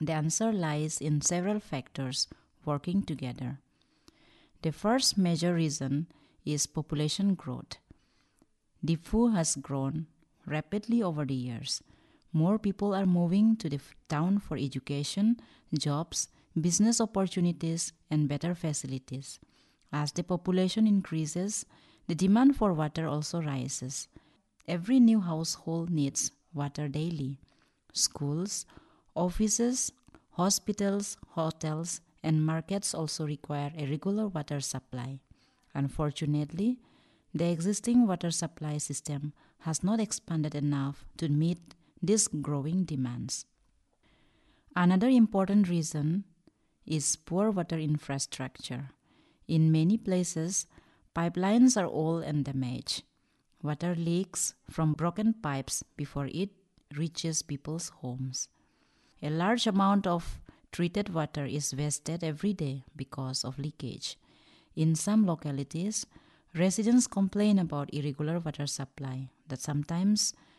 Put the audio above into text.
The answer lies in several factors working together. The first major reason is population growth. Thimphu has grown rapidly over the years. More people are moving to the town for education, jobs, business opportunities, and better facilities. As the population increases, the demand for water also rises. Every new household needs water daily. Schools, offices, hospitals, hotels, and markets also require a regular water supply. Unfortunately, the existing water supply system has not expanded enough to meet these growing demands. Another important reason is poor water infrastructure. In many places, pipelines are old and damaged. Water leaks from broken pipes before it reaches people's homes. A large amount of treated water is wasted every day because of leakage. In some localities, residents complain about irregular water supply that sometimes